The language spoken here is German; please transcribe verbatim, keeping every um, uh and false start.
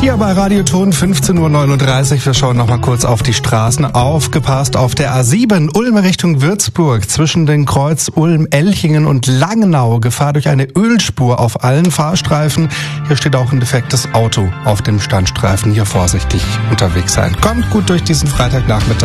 Hier bei Radioton fünfzehn Uhr neununddreißig. Wir schauen noch mal kurz auf die Straßen. Aufgepasst auf der A sieben Ulm Richtung Würzburg. Zwischen den Kreuz Ulm, Elchingen und Langnau. Gefahr durch eine Ölspur auf allen Fahrstreifen. Hier steht auch ein defektes Auto auf dem Standstreifen. Hier vorsichtig unterwegs sein. Kommt gut durch diesen Freitagnachmittag.